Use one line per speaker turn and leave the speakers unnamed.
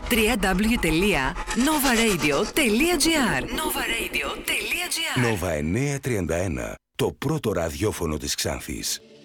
www.novaradio.gr.
Nova 931, το πρώτο ραδιόφωνο της Ξάνθης.